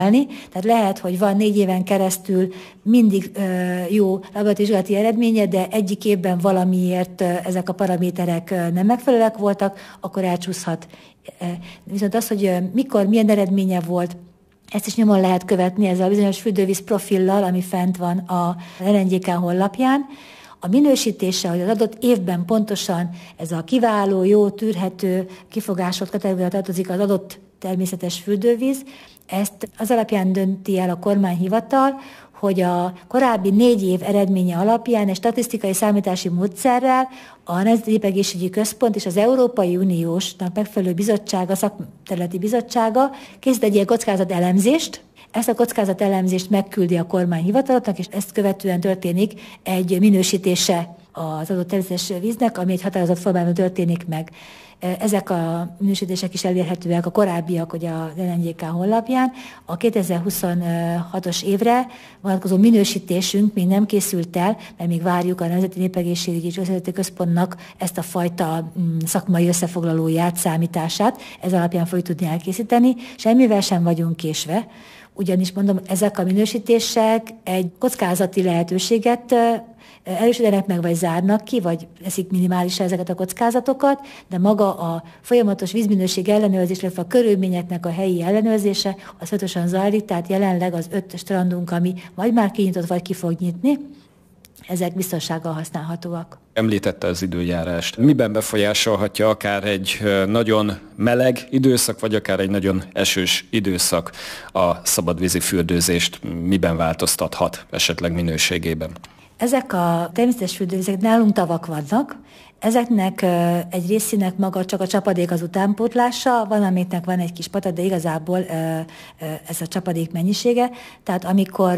Tehát lehet, hogy van 4 éven keresztül mindig jó laboratóriumi eredménye, de egyik évben valamiért ezek a paraméterek nem megfelelőek voltak, akkor elcsúszhat. Viszont az, hogy mikor, milyen eredménye volt, ezt is nyomon lehet követni ezzel a bizonyos fürdővíz profillal, ami fent van a LNGK honlapján. A minősítése, hogy az adott évben pontosan ez a kiváló, jó, tűrhető, kifogásolt kategóriára tartozik az adott természetes fürdővíz, ezt az alapján dönti el a kormányhivatal, hogy a korábbi 4 év eredménye alapján egy statisztikai számítási módszerrel a Nemzeti Népegészségügyi Központ és az Európai Uniósnak megfelelő bizottsága, szakterületi bizottsága készít egy ilyen kockázatelemzést. Ezt a kockázatelemzést megküldi a kormányhivataloknak, és ezt követően történik egy minősítése az adott természetes víznek, ami egy határozott formában történik meg. Ezek a minősítések is elérhetőek, a korábbiak, hogy a LNGK honlapján. A 2026-os évre vonatkozó minősítésünk még nem készült el, mert még várjuk a Nemzeti Népegészségügyi és Országos Központnak ezt a fajta szakmai összefoglalóját, számítását. Ez alapján fogjuk tudni elkészíteni. Semmivel sem vagyunk késve, ugyanis mondom, ezek a minősítések egy kockázati lehetőséget erősítenek meg, vagy zárnak ki, vagy veszik minimálisra ezeket a kockázatokat, de maga a folyamatos vízminőség ellenőrzés, illetve a körülményeknek a helyi ellenőrzése, az folyamatosan zajlik, tehát jelenleg az 5 strandunk, ami vagy már kinyitott, vagy ki fog nyitni, ezek biztonsággal használhatóak. Említette az időjárást. Miben befolyásolhatja akár egy nagyon meleg időszak, vagy akár egy nagyon esős időszak a szabadvízi fürdőzést? Miben változtathat esetleg minőségében? Ezek a természetes fürdővizek nálunk tavak vannak, ezeknek egy részének maga csak a csapadék az utánpótlása, van, amiknek van egy kis patak, de igazából ez a csapadék mennyisége. Tehát amikor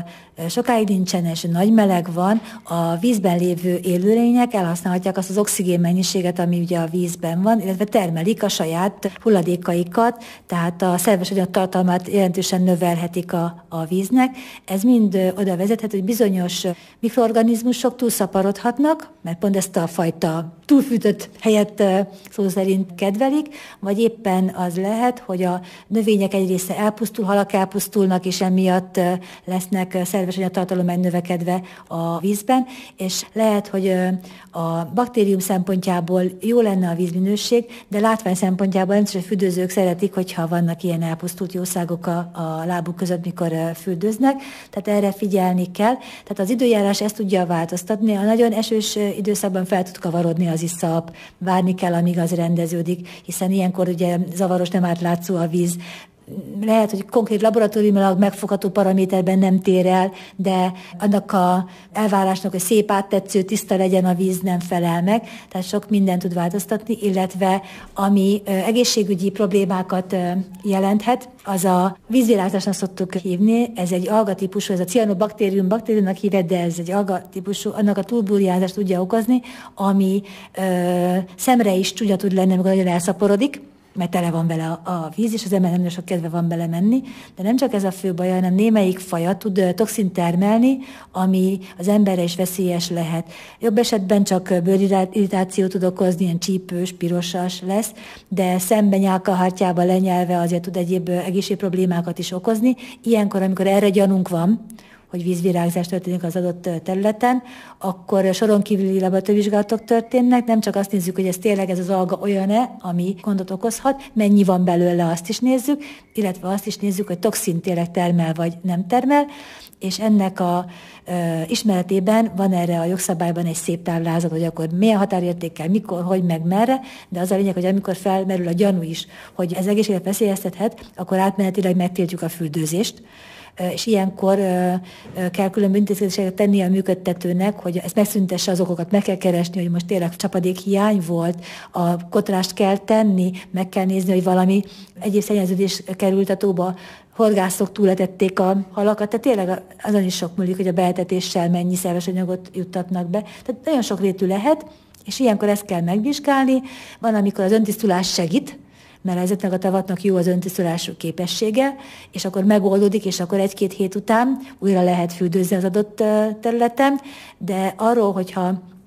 sokáig nincsen és nagy meleg van, a vízben lévő élőlények elhasználhatják azt az oxigén mennyiséget, ami ugye a vízben van, illetve termelik a saját hulladékaikat, tehát a szerves anyag tartalmát jelentősen növelhetik a víznek. Ez mind oda vezethet, hogy bizonyos mikroorganizmusok túlszaporodhatnak, mert pont ezt a fajta túlfűtött helyet szó szerint kedvelik, vagy éppen az lehet, hogy a növények egy része elpusztul, halak elpusztulnak, és emiatt lesznek szerves anyagtartalom megnövekedve a vízben, és lehet, hogy a baktérium szempontjából jó lenne a vízminőség, de látvány szempontjából nem csak a fürdőzők szeretik, hogyha vannak ilyen elpusztult jószágok a lábuk között, mikor fürdőznek, tehát erre figyelni kell. Tehát az időjárás ezt tudja változtatni, a nagyon esős időszakban fel tud kavarodni az iszap, várni kell, amíg az rendeződik, hiszen ilyenkor ugye zavaros, nem átlátszó a víz. Lehet, hogy konkrét laboratóriumilag megfogható paraméterben nem tér el, de annak a elvárásnak, hogy szép, áttetsző, tiszta legyen a víz, nem felel meg. Tehát sok mindent tud változtatni, illetve ami egészségügyi problémákat jelenthet, az a vízvirágzásnak szoktuk hívni, ez egy algatípusú, ez a cianobaktériumnak hívett, de ez egy algatípusú, annak a túlburjánzást tudja okozni, ami szemre is csúnya tud lenni, amikor nagyon elszaporodik, mert tele van vele a víz, és az ember nem sok kedve van bele menni. De nem csak ez a fő baj, hanem némelyik faja tud toxint termelni, ami az emberre is veszélyes lehet. Jobb esetben csak bőrirritációt tud okozni, ilyen csípős, pirosas lesz, de szemben nyálkahártyába lenyelve azért tud egyéb egészségproblémákat is okozni. Ilyenkor, amikor erre gyanunk van, hogy vízvirágzás történik az adott területen, akkor soron kívüli laboratóriumvizsgálatok történnek, nem csak azt nézzük, hogy ez az alga olyan-e, ami gondot okozhat, mennyi van belőle, azt is nézzük, illetve azt is nézzük, hogy toxin tényleg termel vagy nem termel, és ennek a ismeretében van erre a jogszabályban egy szép táblázat, hogy akkor milyen határértékkel, mikor, hogy, meg merre, de az a lényeg, hogy amikor felmerül a gyanú is, hogy ez egészséget veszélyeztethet, akkor átmenetileg megtiltjuk a fürdőzést, és ilyenkor kell különböző intézkedéseket tenni a működtetőnek, hogy ezt megszüntesse az okokat, meg kell keresni, hogy most tényleg csapadékhiány volt, a kotrást kell tenni, meg kell nézni, hogy valami egyéb szennyeződés került a tóba, horgászok túletették a halakat, tehát tényleg azon is sok múlik, hogy a beetetéssel mennyi szerves anyagot juttatnak be. Tehát nagyon sok rétű lehet, és ilyenkor ezt kell megvizsgálni. Van, amikor az öntisztulás segít, mert ezeknek a tavaknak jó az öntisztulású képessége, és akkor megoldódik, és akkor 1-2 hét után újra lehet fürdőzni az adott területen, de arról, hogyha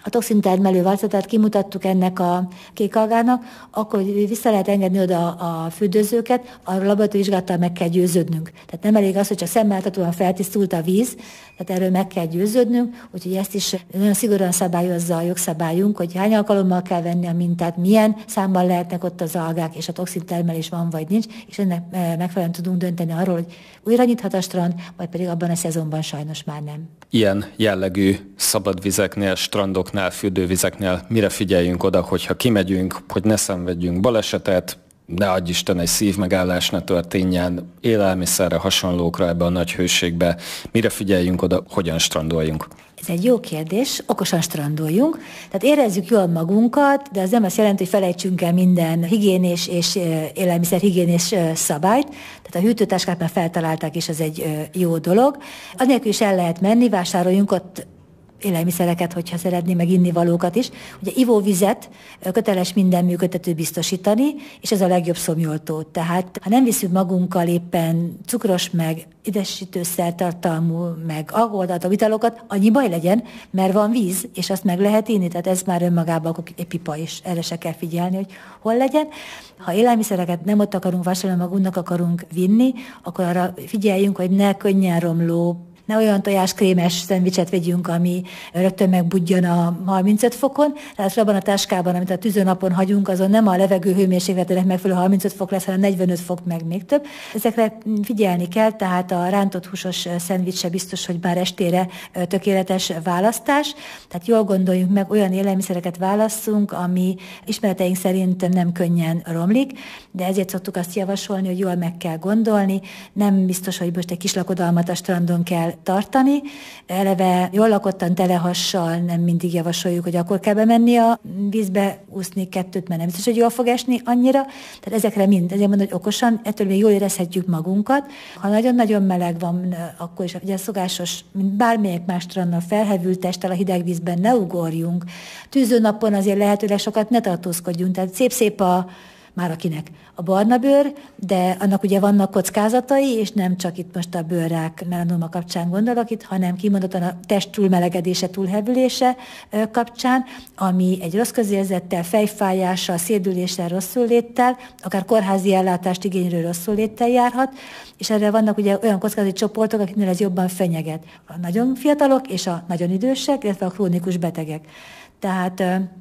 a toxintermelő változatát kimutattuk ennek a kékalgának, akkor vissza lehet engedni oda a fürdőzőket, a laboratóriumi vizsgálattal meg kell győződnünk. Tehát nem elég az, hogy csak szemmel feltisztult a víz, tehát erről meg kell győződnünk, úgyhogy ezt is nagyon szigorúan szabályozza a jogszabályunk, hogy hány alkalommal kell venni a mintát, milyen számban lehetnek ott az algák, és a toxintermelés van vagy nincs, és ennek megfelelően tudunk dönteni arról, hogy újra nyithat a strand, vagy pedig abban a szezonban sajnos már nem. Ilyen jellegű szabadvizeknél, strandoknál, fürdővizeknél mire figyeljünk oda, hogyha kimegyünk, hogy ne szenvedjünk balesetet, ne adj Isten, egy szívmegállás ne történjen, élelmiszerre, hasonlókra ebbe a nagy hőségbe, mire figyeljünk oda, hogyan strandoljunk? Ez egy jó kérdés, okosan strandoljunk, tehát érezzük jól magunkat, de az nem azt jelenti, hogy felejtsünk el minden higiénés és élelmiszerhigiénés szabályt, tehát a hűtőtáskát már feltalálták, és ez egy jó dolog. Anélkül is el lehet menni, vásároljunk ott élelmiszereket, hogyha szeretné, meg innivalókat is. Ugye ivóvizet köteles minden működtető biztosítani, és ez a legjobb szomjoltó. Tehát ha nem viszünk magunkkal éppen cukros, meg édesítőszertartalmú, meg alkoholtartalmú italokat, annyi baj legyen, mert van víz, és azt meg lehet inni, tehát ez már önmagában akkor egy pipa is, erre se kell figyelni, hogy hol legyen. Ha élelmiszereket nem ott akarunk vásárolni, magunknak akarunk vinni, akkor arra figyeljünk, hogy ne könnyen romló, ne olyan tojáskrémes szendvicset vegyünk, ami rögtön megbudjan a 35 fokon, tehát abban a táskában, amit a tűzőnapon hagyunk, azon nem a levegő hőmérsékletének megfelelő 35 fok lesz, hanem 45 fok, meg még több. Ezekre figyelni kell, tehát a rántott húsos szendvics se biztos, hogy már estére tökéletes választás. Tehát jól gondoljunk meg, olyan élelmiszereket válasszunk, ami ismereteink szerint nem könnyen romlik, de ezért szoktuk azt javasolni, hogy jól meg kell gondolni. Nem biztos, hogy most egy kis lakodalmat a strandon kell tartani. Eleve jól lakottan telehassal nem mindig javasoljuk, hogy akkor kell bemenni a vízbe, úszni kettőt, mert nem biztos, hogy jól fog esni annyira. Tehát ezekre mind, ezért mondom, hogy okosan, ettől még jól érezhetjük magunkat. Ha nagyon-nagyon meleg van, akkor is ugye szokásos, mint bármelyik más strandon felhevült testtel a hideg vízben ne ugorjunk. Tűzőnapon azért lehetőleg sokat ne tartózkodjunk, tehát szép már akinek a barna bőr, de annak ugye vannak kockázatai, és nem csak itt most a bőrrák melanoma kapcsán gondolok itt, hanem kimondottan a test túlmelegedése, túlhevülése kapcsán, ami egy rossz közérzettel, fejfájással, szédüléssel, rosszulléttel, akár kórházi ellátást igénylő rosszulléttel járhat, és erre vannak ugye olyan kockázati csoportok, akiknél ez jobban fenyeget. A nagyon fiatalok és a nagyon idősek, illetve a krónikus betegek. Tehát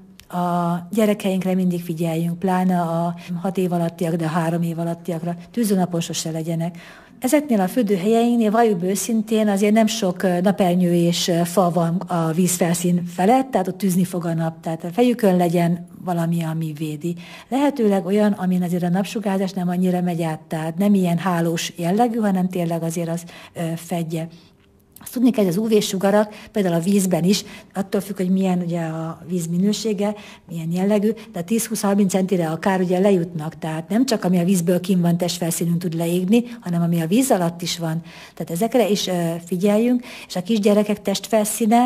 a gyerekeinkre mindig figyeljünk, pláne a 6 év alattiak, de a 3 év alattiakra, tűzőnapon sose legyenek. Ezeknél a fürdőhelyeinknél valljuk őszintén azért nem sok napernyő és fa van a vízfelszín felett, tehát ott tűzni fog a nap, tehát a fejükön legyen valami, ami védi. Lehetőleg olyan, amin azért a napsugárzás nem annyira megy át, tehát nem ilyen hálós jellegű, hanem tényleg azért az fedje. Azt tudni kell, hogy az UV-sugarak például a vízben is, attól függ, hogy milyen ugye a víz minősége, milyen jellegű, de 10-20-30 centire akár ugye lejutnak, tehát nem csak ami a vízből kint van testfelszínünk tud leégni, hanem ami a víz alatt is van. Tehát ezekre is figyeljünk, és a kisgyerekek testfelszíne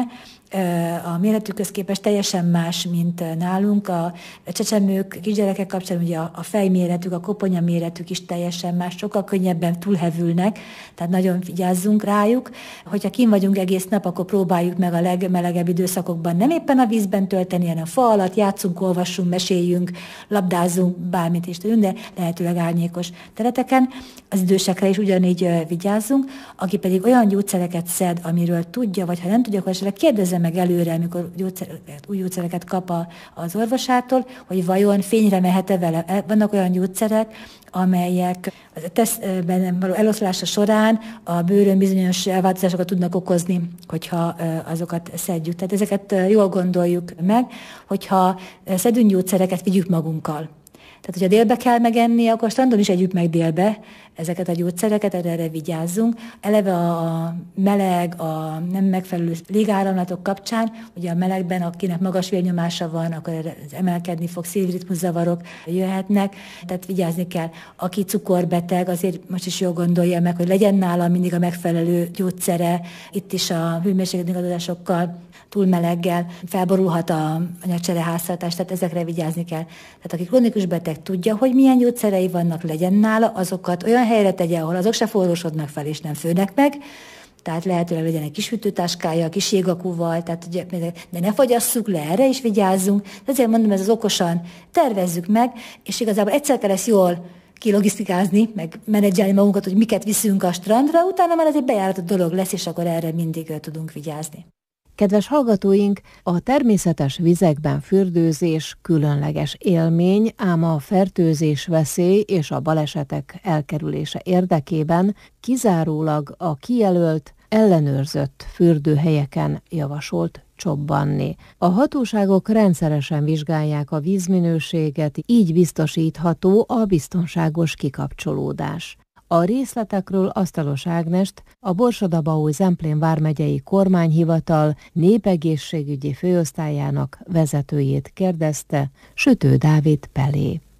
a méretükhöz képest teljesen más, mint nálunk. A csecsemők, kisgyerekek kapcsán ugye a fejméretük, a koponya méretük is teljesen más, sokkal könnyebben túlhevülnek, tehát nagyon vigyázzunk rájuk. Hogyha kint vagyunk egész nap, akkor próbáljuk meg a legmelegebb időszakokban nem éppen a vízben tölteni, hanem a fa alatt játszunk, olvassunk, meséljünk, labdázunk, bármit is tudjunk, de lehetőleg árnyékos területeken. Az idősekre is ugyanígy vigyázzunk, aki pedig olyan gyógyszereket szed, amiről tudja, vagy ha nem tudja, akkor esetleg kérdezze meg előre, amikor új gyógyszereket kap az orvosától, hogy vajon fényre mehet-e vele. Vannak olyan gyógyszerek, amelyek a tesztben való eloszlása során a bőrön bizonyos elváltozásokat tudnak okozni, hogyha azokat szedjük. Tehát ezeket jól gondoljuk meg, hogyha szedünk gyógyszereket, vigyük magunkkal. Tehát, hogyha délbe kell megenni, akkor strandon is együk meg délbe ezeket a gyógyszereket, erre vigyázzunk. Eleve a meleg, a nem megfelelő légáramlatok kapcsán, ugye a melegben, akinek magas vérnyomása van, akkor ez emelkedni fog, szívritmuszavarok jöhetnek, tehát vigyázni kell. Aki cukorbeteg, azért most is jól gondolja meg, hogy legyen nála mindig a megfelelő gyógyszere, itt is a hőmérsékletmegoldásokkal, túlmeleggel felborulhat a anyagcsereháztartás, tehát ezekre vigyázni kell. Tehát aki krónikus beteg tudja, hogy milyen gyógyszerei vannak, legyen nála, azokat olyan helyre tegye, ahol azok se forrósodnak fel és nem főnek meg, tehát lehetőleg legyen egy kis hűtőtáskája, kis jégakúval, tehát ugye, de ne fogyasszuk le, erre is vigyázzunk. De azért mondom, ez az okosan tervezzük meg, és igazából egyszer kell ezt jól kilogisztikázni, meg menedzselni magunkat, hogy miket viszünk a strandra, utána már ez egy bejáratott dolog lesz, és akkor erre mindig tudunk vigyázni. Kedves hallgatóink, a természetes vizekben fürdőzés különleges élmény, ám a fertőzés veszély és a balesetek elkerülése érdekében kizárólag a kijelölt, ellenőrzött fürdőhelyeken javasolt csobbanni. A hatóságok rendszeresen vizsgálják a vízminőséget, így biztosítható a biztonságos kikapcsolódás. A részletekről Asztalos Ágnest, a Borsod-Abaúj-Zemplén vármegyei kormányhivatal népegészségügyi főosztályának vezetőjét kérdezte Sütő Dávid Pelé.